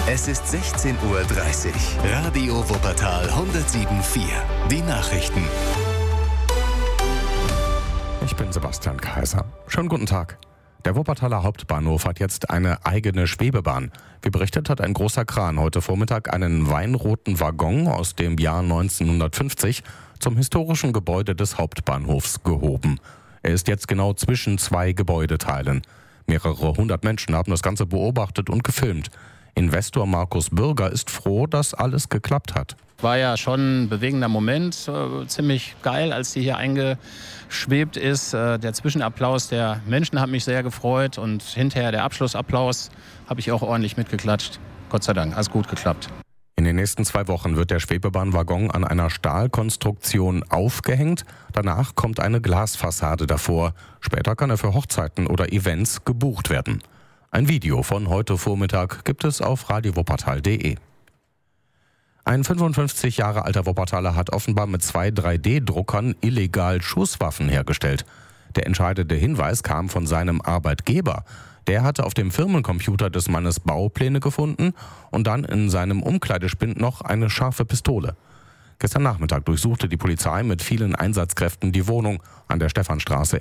Es ist 16:30 Uhr. Radio Wuppertal 107.4. Die Nachrichten. Ich bin Sebastian Kaiser. Schönen guten Tag. Der Wuppertaler Hauptbahnhof hat jetzt eine eigene Schwebebahn. Wie berichtet, hat ein großer Kran heute Vormittag einen weinroten Waggon aus dem Jahr 1950 zum historischen Gebäude des Hauptbahnhofs gehoben. Er ist jetzt genau zwischen zwei Gebäudeteilen. Mehrere hundert Menschen haben das Ganze beobachtet und gefilmt. Investor Markus Bürger ist froh, dass alles geklappt hat. War ja schon ein bewegender Moment, ziemlich geil, als die hier eingeschwebt ist. Der Zwischenapplaus der Menschen hat mich sehr gefreut und hinterher der Abschlussapplaus habe ich auch ordentlich mitgeklatscht. Gott sei Dank, alles gut geklappt. In den nächsten 2 Wochen wird der Schwebebahnwaggon an einer Stahlkonstruktion aufgehängt. Danach kommt eine Glasfassade davor. Später kann er für Hochzeiten oder Events gebucht werden. Ein Video von heute Vormittag gibt es auf radiowuppertal.de. Ein 55 Jahre alter Wuppertaler hat offenbar mit 2 3D-Druckern illegal Schusswaffen hergestellt. Der entscheidende Hinweis kam von seinem Arbeitgeber. Der hatte auf dem Firmencomputer des Mannes Baupläne gefunden und dann in seinem Umkleidespind noch eine scharfe Pistole. Gestern Nachmittag durchsuchte die Polizei mit vielen Einsatzkräften die Wohnung an der Stephanstraße